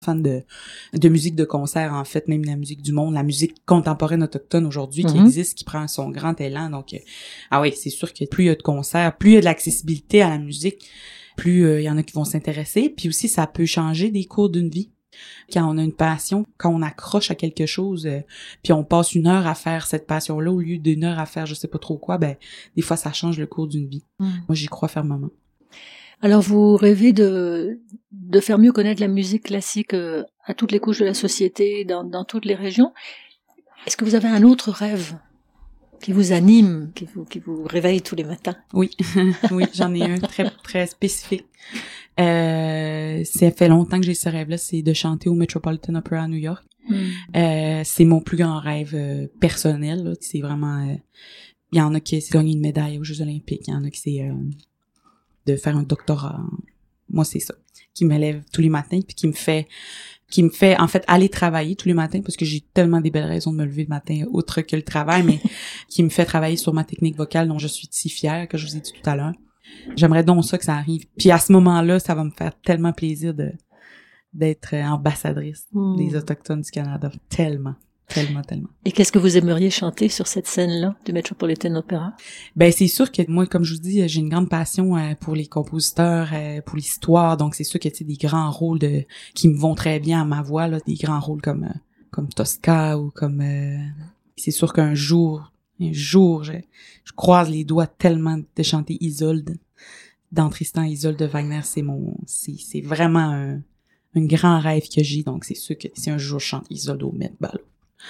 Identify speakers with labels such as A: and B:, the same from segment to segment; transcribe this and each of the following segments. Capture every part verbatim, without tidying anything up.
A: fan de de musique de concert, en fait, même la musique du monde, la musique contemporaine autochtone aujourd'hui qui
B: Mm-hmm.
A: existe, qui prend son grand élan. Donc, euh, ah oui, c'est sûr que plus il y a de concerts, plus il y a de l'accessibilité à la musique, plus euh, il y en a qui vont s'intéresser. Puis aussi, ça peut changer des cours d'une vie. Quand on a une passion, quand on accroche à quelque chose, euh, puis on passe une heure à faire cette passion-là au lieu d'une heure à faire je sais pas trop quoi, ben des fois, ça change le cours d'une vie. Mm. Moi, j'y crois fermement.
B: Alors, vous rêvez de de faire mieux connaître la musique classique euh, à toutes les couches de la société, dans, dans toutes les régions. Est-ce que vous avez un autre rêve qui vous anime, qui vous qui vous réveille tous les matins?
A: Oui, oui, j'en ai un très très spécifique. Euh, ça fait longtemps que j'ai ce rêve-là, c'est de chanter au Metropolitan Opera à New York. Mm. Euh, c'est mon plus grand rêve euh, personnel. Là. C'est vraiment, il euh, y en a qui c'est gagner une médaille aux Jeux Olympiques, il y en a qui c'est euh, de faire un doctorat. Moi, c'est ça, qui me lève tous les matins puis qui me fait, qui me fait en fait aller travailler tous les matins parce que j'ai tellement des belles raisons de me lever le matin autre que le travail, mais qui me fait travailler sur ma technique vocale dont je suis si fière que je vous ai dit tout à l'heure. J'aimerais donc ça que ça arrive. Puis à ce moment-là, ça va me faire tellement plaisir de d'être ambassadrice mmh. des Autochtones du Canada. Tellement, tellement, tellement.
B: Et qu'est-ce que vous aimeriez chanter sur cette scène-là du Metropolitan Opera?
A: Ben c'est sûr que moi, comme je vous dis, j'ai une grande passion euh, pour les compositeurs, euh, pour l'histoire. Donc c'est sûr que tu sais des grands rôles de qui me vont très bien à ma voix là, des grands rôles comme euh, comme Tosca ou comme. Euh, c'est sûr qu'un jour. Un jour, je, je croise les doigts tellement de chanter Isolde dans Tristan et Isolde de Wagner. C'est mon, c'est, c'est vraiment un, un grand rêve que j'ai. Donc, c'est sûr que si un jour je chante Isolde au Met Ballot.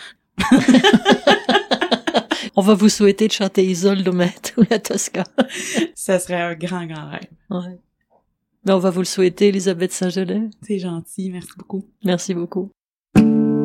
B: On va vous souhaiter de chanter Isolde au Met ou la Tosca.
A: Ça serait un grand, grand rêve.
B: Ouais. Ben, on va vous le souhaiter, Elisabeth Saint-Gelais.
A: C'est gentil. Merci beaucoup.
B: Merci beaucoup.